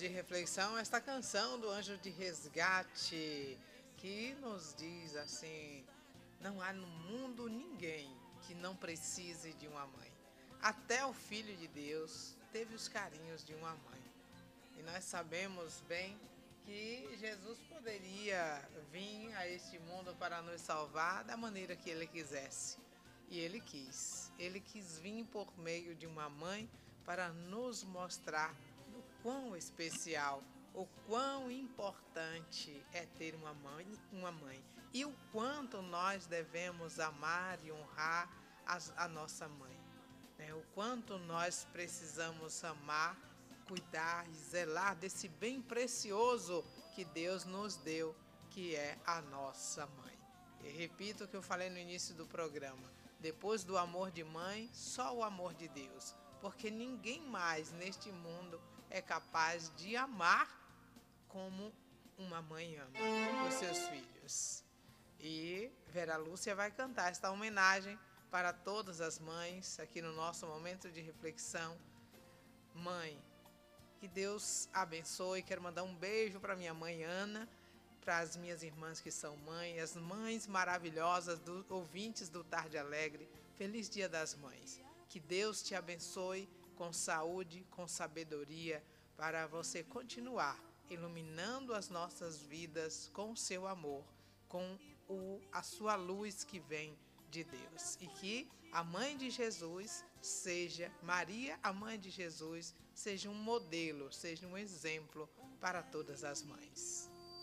reflexão, esta canção do Anjo de Resgate, que nos diz assim: não há no mundo ninguém que não precise de uma mãe. Até o Filho de Deus teve os carinhos de uma mãe. E nós sabemos bem que Jesus poderia vir a este mundo para nos salvar da maneira que ele quisesse. E ele quis. Ele quis vir por meio de uma mãe para nos mostrar o quão especial, o quão importante é ter uma mãe e o quanto nós devemos amar e honrar a nossa mãe, né? O quanto nós precisamos amar, cuidar e zelar desse bem precioso que Deus nos deu, que é a nossa mãe. E repito o que eu falei no início do programa: depois do amor de mãe, só o amor de Deus, porque ninguém mais neste mundo é capaz de amar como uma mãe ama os seus filhos. E Vera Lúcia vai cantar esta homenagem para todas as mães aqui no nosso momento de reflexão. Mãe, que Deus abençoe. Quero mandar um beijo para minha mãe Ana, para as minhas irmãs que são mães, as mães maravilhosas dos ouvintes do Tarde Alegre. Feliz Dia das Mães. Que Deus te abençoe com saúde, com sabedoria, para você continuar iluminando as nossas vidas com o seu amor, com a sua luz que vem de Deus. E que a mãe de Jesus seja, Maria, a mãe de Jesus, seja um modelo, seja um exemplo para todas as mães.